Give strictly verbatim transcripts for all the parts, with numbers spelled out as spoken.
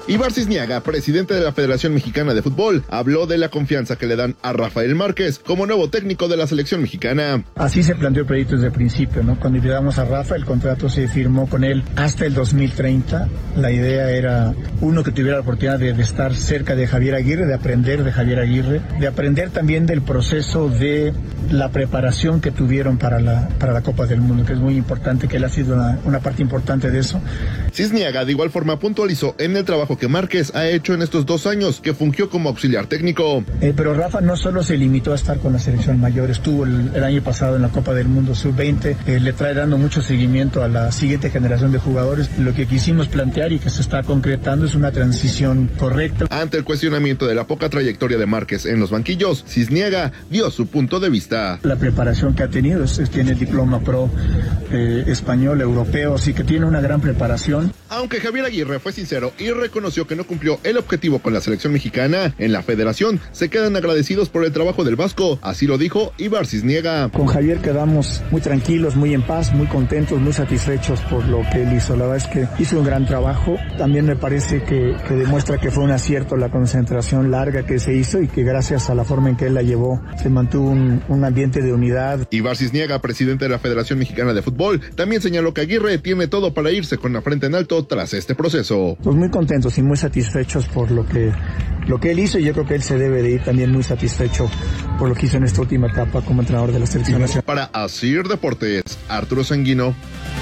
Ibar Cisniaga, presidente de la Federación Mexicana de Fútbol, habló de la confianza que le dan a Rafael Márquez como nuevo técnico de la selección mexicana. Así se planteó el proyecto desde el principio, ¿no? Cuando invitamos a Rafa, el contrato se firmó con él hasta el dos mil treinta. La idea era, uno, que tuviera la oportunidad de, de estar cerca de Javier Aguirre, de aprender de Javier Aguirre, de aprender también del proceso de la preparación que tuvieron para la, para la Copa del Mundo, que es muy importante, que él ha sido una, una parte importante de eso. Cisniaga de igual forma puntualizó en el trabajo que Márquez ha hecho en estos dos años que fungió como auxiliar técnico. Eh, pero Rafa no solo se limitó a estar con la selección mayor, estuvo el, el año pasado en la Copa del Mundo sub veinte, eh, le trae dando mucho seguimiento a la siguiente generación de jugadores. Lo que quisimos plantear y que se está concretando es una transición correcta. Ante el cuestionamiento de la poca trayectoria de Márquez en los banquillos, Cisniaga dio su punto de vista. La preparación que ha tenido, es, es, tiene el diploma pro eh, español, europeo, así que tiene una gran preparación. Aunque Javier Aguirre fue sincero y reconoció que no cumplió el objetivo con la selección mexicana, en la federación se quedan agradecidos por el trabajo del vasco, así lo dijo Ibar Cisniaga. Con Javier quedamos muy tranquilos, muy en paz, muy contentos, muy satisfechos por lo que él hizo. La verdad es que hizo un gran trabajo. También me parece que, que demuestra que fue un acierto la concentración larga que se hizo y que gracias a la forma en que él la llevó se mantuvo un, un ambiente de unidad. Ibar Cisniaga, presidente de la Federación Mexicana de Fútbol, también señaló que Aguirre tiene todo para irse con la frente en alto tras este proceso. Pues muy contentos y muy satisfechos por lo que, lo que él hizo, y yo creo que él se debe de ir también muy satisfecho por lo que hizo en esta última etapa como entrenador de la selección nacional. Para Asir Deportes, Arturo Sanguino.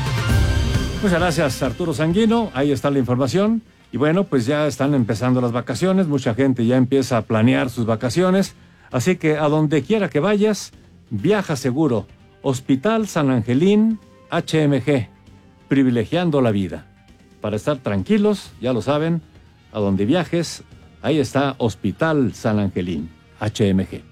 Muchas gracias, Arturo Sanguino. Ahí está la información. Y bueno, pues ya están empezando las vacaciones. Mucha gente ya empieza a planear sus vacaciones. Así que a donde quiera que vayas, viaja seguro. Hospital San Angelín H M G, privilegiando la vida. Para estar tranquilos, ya lo saben, a donde viajes, ahí está Hospital San Angelín H M G.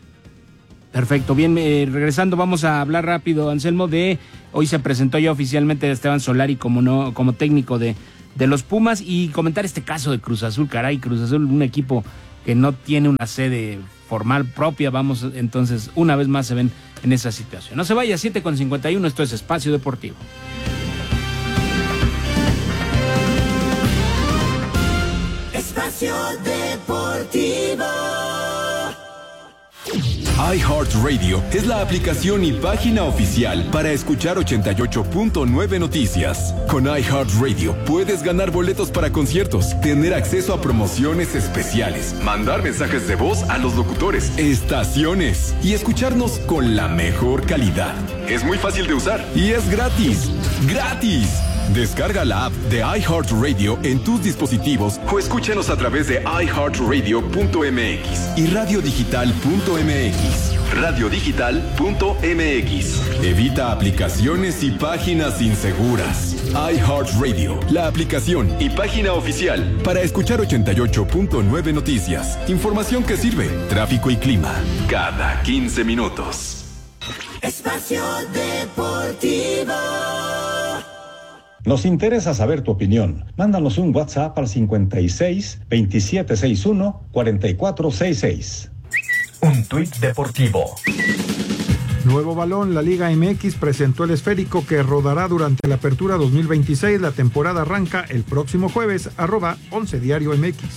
Perfecto, bien, eh, regresando vamos a hablar rápido, Anselmo, de hoy se presentó ya oficialmente Esteban Solari como no como técnico de, de los Pumas, y comentar este caso de Cruz Azul. Caray, Cruz Azul, un equipo que no tiene una sede formal propia, vamos, entonces una vez más se ven en esa situación. No se vaya, siete con cincuenta y uno, esto es Espacio Deportivo. Espacio Deportivo. iHeartRadio es la aplicación y página oficial para escuchar ochenta y ocho punto nueve Noticias. Con iHeartRadio puedes ganar boletos para conciertos, tener acceso a promociones especiales, mandar mensajes de voz a los locutores, estaciones y escucharnos con la mejor calidad. Es muy fácil de usar y es gratis. ¡Gratis! Descarga la app de iHeartRadio en tus dispositivos o escúchanos a través de i heart radio punto m x y radio digital punto m x. radio digital punto m x. Evita aplicaciones y páginas inseguras. iHeartRadio, la aplicación y página oficial para escuchar ochenta y ocho punto nueve Noticias. Información que sirve. Tráfico y clima cada quince minutos. Espacio Deportivo. Nos interesa saber tu opinión. Mándanos un WhatsApp al cincuenta y seis, veintisiete sesenta y uno, cuarenta y cuatro sesenta y seis. Un tuit deportivo. Nuevo balón, la Liga M X presentó el esférico que rodará durante la apertura dos mil veintiséis. La temporada arranca el próximo jueves, arroba once Diario M X.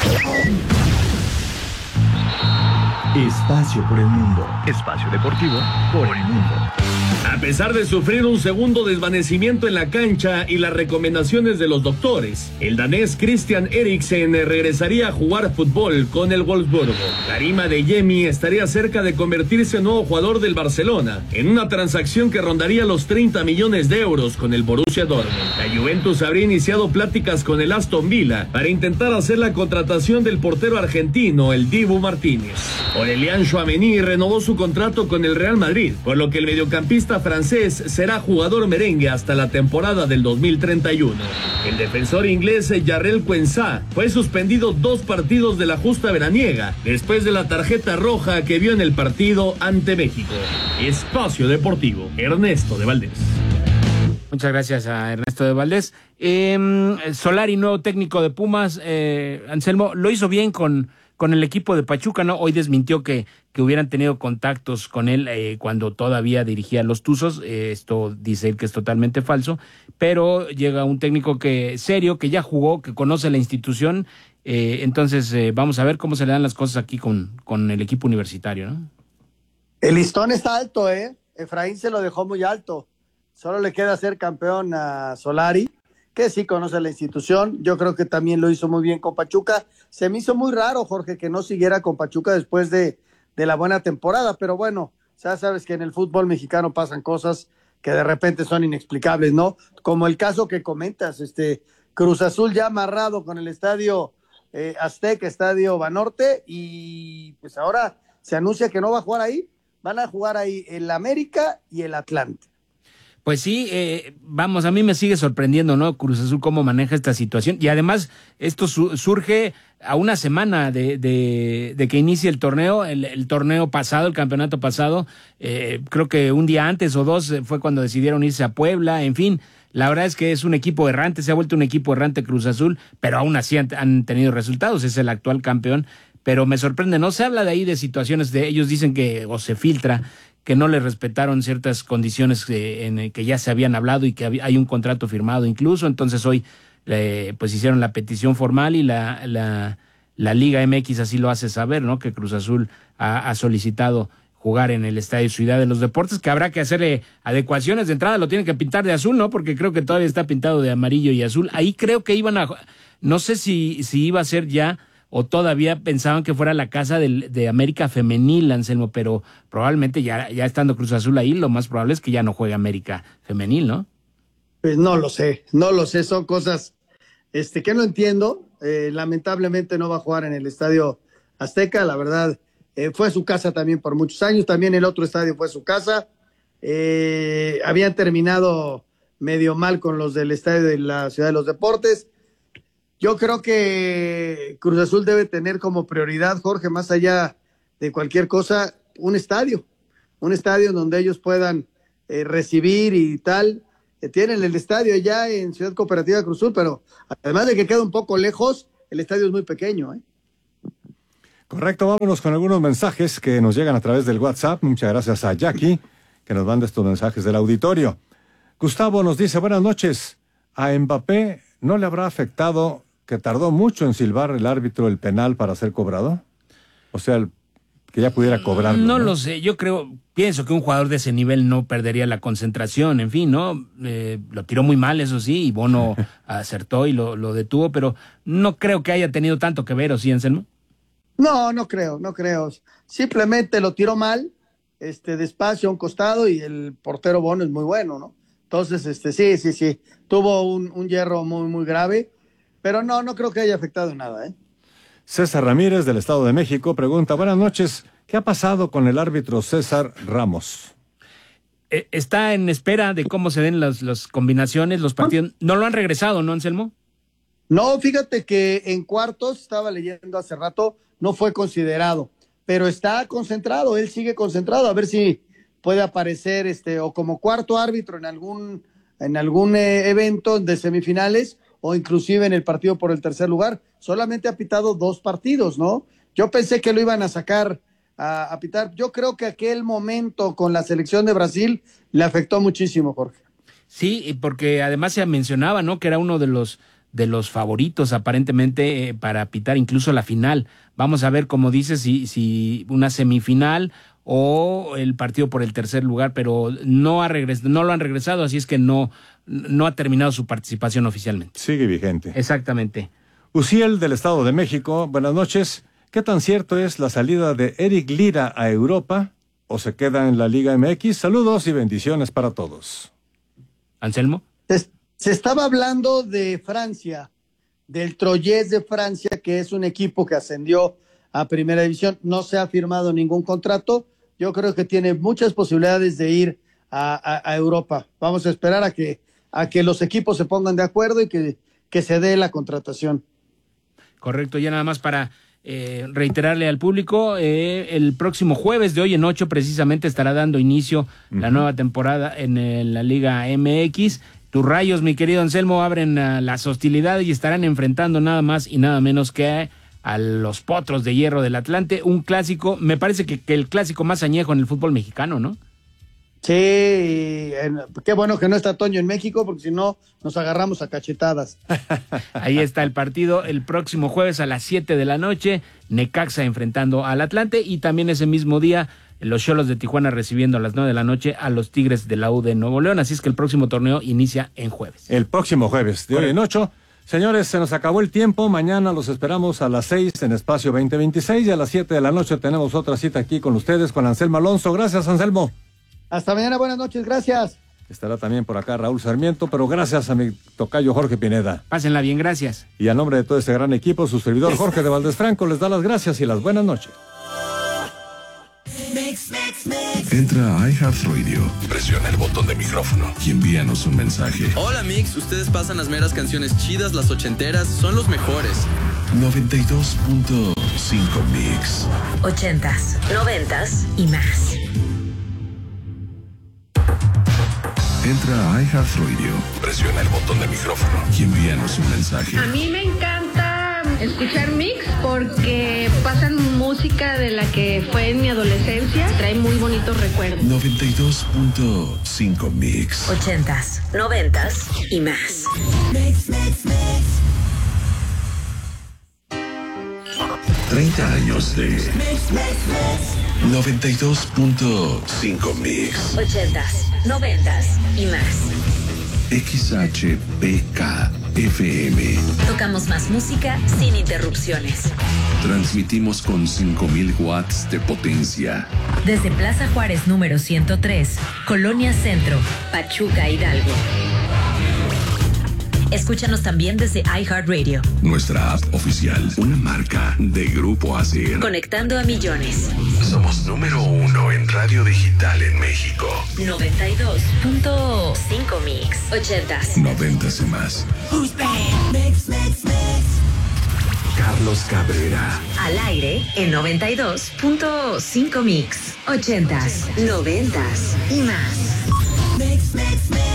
Espacio por el mundo. Espacio deportivo por el mundo. A pesar de sufrir un segundo desvanecimiento en la cancha y las recomendaciones de los doctores, el danés Christian Eriksen regresaría a jugar fútbol con el Wolfsburgo. Karim Adeyemi estaría cerca de convertirse en nuevo jugador del Barcelona, en una transacción que rondaría los treinta millones de euros con el Borussia Dortmund. La Juventus habría iniciado pláticas con el Aston Villa para intentar hacer la contratación del portero argentino, el Dibu Martínez. Aurélien Tchouaméni renovó su contrato con el Real Madrid, por lo que el mediocampista francés será jugador merengue hasta la temporada del dos mil treinta y uno. El defensor inglés Jarrell Quansah fue suspendido dos partidos de la justa veraniega después de la tarjeta roja que vio en el partido ante México. Espacio Deportivo, Ernesto de Valdés. Muchas gracias a Ernesto de Valdés. Eh, Solari, nuevo técnico de Pumas, eh, Anselmo, lo hizo bien con, con el equipo de Pachuca, ¿no? Hoy desmintió que, que hubieran tenido contactos con él eh, cuando todavía dirigía a los Tuzos. Eh, esto dice él que es totalmente falso, pero llega un técnico que serio, que ya jugó, que conoce la institución. Eh, entonces, eh, vamos a ver cómo se le dan las cosas aquí con, con el equipo universitario, ¿no? El listón está alto, ¿eh? Efraín se lo dejó muy alto. Solo le queda ser campeón a Solari, que sí conoce la institución. Yo creo que también lo hizo muy bien con Pachuca. Se me hizo muy raro, Jorge, que no siguiera con Pachuca después de, de la buena temporada, pero bueno, ya sabes que en el fútbol mexicano pasan cosas que de repente son inexplicables, ¿no? Como el caso que comentas, este Cruz Azul ya amarrado con el estadio eh, Azteca, estadio Banorte, y pues ahora se anuncia que no va a jugar ahí. Van a jugar ahí el América y el Atlante. Pues sí, eh, vamos, a mí me sigue sorprendiendo, ¿no? Cruz Azul cómo maneja esta situación. Y además, esto su- surge a una semana de, de, de que inicie el torneo, el, el torneo pasado, el campeonato pasado. Eh, creo que un día antes o dos fue cuando decidieron irse a Puebla, en fin. La verdad es que es un equipo errante, se ha vuelto un equipo errante Cruz Azul, pero aún así han, han tenido resultados, es el actual campeón. Pero me sorprende, no se habla de ahí de situaciones de ellos dicen que, o se filtra, que no le respetaron ciertas condiciones que, en que ya se habían hablado y que había, hay un contrato firmado incluso. Entonces hoy eh, pues hicieron la petición formal y la, la, la Liga M X así lo hace saber, ¿no? Que Cruz Azul ha, ha solicitado jugar en el Estadio Ciudad de los Deportes, que habrá que hacerle adecuaciones de entrada, lo tienen que pintar de azul, ¿no? Porque creo que todavía está pintado de amarillo y azul. Ahí creo que iban a, no sé si, si iba a ser ya o todavía pensaban que fuera la casa del, de América Femenil, Anselmo, pero probablemente ya, ya estando Cruz Azul ahí, lo más probable es que ya no juegue América Femenil, ¿no? Pues no lo sé, no lo sé, son cosas este, que no entiendo. Eh, lamentablemente no va a jugar en el Estadio Azteca, la verdad, eh, fue su casa también por muchos años, también el otro estadio fue su casa. Eh, habían terminado medio mal con los del Estadio de la Ciudad de los Deportes. Yo creo que Cruz Azul debe tener como prioridad, Jorge, más allá de cualquier cosa, un estadio, un estadio donde ellos puedan eh, recibir y tal. Eh, tienen el estadio ya en Ciudad Cooperativa Cruz Azul, pero además de que queda un poco lejos, el estadio es muy pequeño, ¿eh? Correcto, vámonos con algunos mensajes que nos llegan a través del WhatsApp. Muchas gracias a Jackie, que nos manda estos mensajes del auditorio. Gustavo nos dice, buenas noches, a Mbappé no le habrá afectado que tardó mucho en silbar el árbitro el penal para ser cobrado. O sea, el, que ya pudiera cobrarlo. No, ¿no? lo sé, yo creo, pienso que un jugador de ese nivel no perdería la concentración, en fin, ¿no? Eh, lo tiró muy mal, eso sí, y Bono acertó y lo, lo detuvo, pero no creo que haya tenido tanto que ver, ¿o sí, Anselmo? No, no creo, no creo. Simplemente lo tiró mal, este, despacio a un costado, y el portero Bono es muy bueno, ¿no? Entonces, este, sí, sí, sí, tuvo un, un hierro muy, muy grave. Pero no, no creo que haya afectado nada, ¿eh? César Ramírez, del Estado de México, pregunta, buenas noches, ¿qué ha pasado con el árbitro César Ramos? Eh, está en espera de cómo se den las, las combinaciones, los partidos. ¿No lo han regresado, no, Anselmo? No, fíjate que en cuartos, estaba leyendo hace rato, no fue considerado, pero está concentrado, él sigue concentrado, a ver si puede aparecer este o como cuarto árbitro en algún, en algún eh, evento de semifinales, o inclusive en el partido por el tercer lugar. Solamente ha pitado dos partidos, ¿no? Yo pensé que lo iban a sacar a, a pitar. Yo creo que aquel momento con la selección de Brasil le afectó muchísimo, Jorge. Sí, porque además se mencionaba, ¿no? Que era uno de los de los favoritos aparentemente eh, para pitar incluso la final. Vamos a ver, como dices, si, si una semifinal o el partido por el tercer lugar, pero no ha regres- no lo han regresado, así es que no, no ha terminado su participación oficialmente. Sigue vigente. Exactamente. Uciel, del Estado de México, buenas noches. ¿Qué tan cierto es la salida de Eric Lira a Europa o se queda en la Liga M X? Saludos y bendiciones para todos. Anselmo. Se, se estaba hablando de Francia, del Troyes de Francia, que es un equipo que ascendió a Primera División. No se ha firmado ningún contrato. Yo creo que tiene muchas posibilidades de ir a, a, a Europa. Vamos a esperar a que, a que los equipos se pongan de acuerdo y que, que se dé la contratación. Correcto, ya nada más para eh, reiterarle al público, eh, el próximo jueves de hoy en ocho precisamente estará dando inicio uh-huh. la nueva temporada en, en la Liga M X. Tus Rayos, mi querido Anselmo, abren uh, las hostilidades y estarán enfrentando nada más y nada menos que a los Potros de Hierro del Atlante, un clásico, me parece que, que el clásico más añejo en el fútbol mexicano, ¿no? Sí, eh, qué bueno que no está Toño en México, porque si no nos agarramos a cachetadas. Ahí está el partido el próximo jueves a las siete de la noche, Necaxa enfrentando al Atlante, y también ese mismo día los Xolos de Tijuana recibiendo a las nueve de la noche a los Tigres de la U de Nuevo León, así es que el próximo torneo inicia en jueves. El próximo jueves, de hoy en ocho. Señores, se nos acabó el tiempo, mañana los esperamos a las seis en Espacio veinte veintiséis y a las siete de la noche tenemos otra cita aquí con ustedes, con Anselmo Alonso. Gracias, Anselmo. Hasta mañana, buenas noches, gracias. Estará también por acá Raúl Sarmiento, pero gracias a mi tocayo Jorge Pineda. Pásenla bien, gracias. Y a nombre de todo este gran equipo, su servidor Jorge de Valdés Franco les da las gracias y las buenas noches. Mix, mix, mix. Entra a iHeartRadio, presiona el botón de micrófono y envíanos un mensaje. Hola Mix, ustedes pasan las meras canciones chidas, las ochenteras, son los mejores. noventa y dos punto cinco Mix. Ochentas, noventas y más. Entra a iHeartRadio, presiona el botón de micrófono y envíanos un mensaje. A mí me encanta escuchar Mix porque pasan música de la que fue en mi adolescencia. Trae muy bonitos recuerdos. noventa y dos punto cinco Mix. Ochentas, noventas y más. Mix, mix, mix. treinta años de Mix, mix, mix. noventa y dos punto cinco Mix. Ochentas, noventas y más. X H P K F M. Tocamos más música sin interrupciones. Transmitimos con cinco mil watts de potencia. Desde Plaza Juárez número ciento tres, Colonia Centro, Pachuca, Hidalgo. Escúchanos también desde iHeartRadio. Nuestra app oficial, una marca de Grupo A C R. Conectando a millones. Somos número uno en radio digital en México. noventa y dos punto cinco Mix. Ochentas. Noventas y más. Who's bad? Mix, mix, mix. Carlos Cabrera. Al aire en noventa y dos punto cinco Mix. Ochentas, noventas y más. Mix, mix, mix.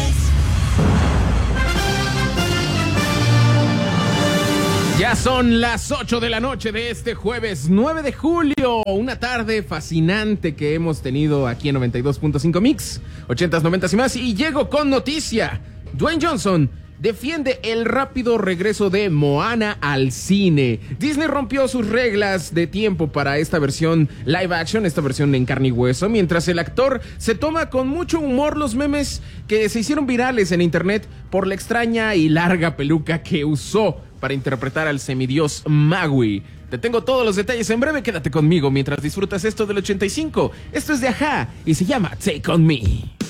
Ya son las ocho de la noche de este jueves nueve de julio, una tarde fascinante que hemos tenido aquí en noventa y dos punto cinco Mix, ochentas, noventas y más, y llego con noticia. Dwayne Johnson defiende el rápido regreso de Moana al cine. Disney rompió sus reglas de tiempo para esta versión live action, esta versión en carne y hueso, mientras el actor se toma con mucho humor los memes que se hicieron virales en internet por la extraña y larga peluca que usó para interpretar al semidios Maui. Te tengo todos los detalles en breve, quédate conmigo mientras disfrutas esto del ochenta y cinco. Esto es de Ajá y se llama Take On Me.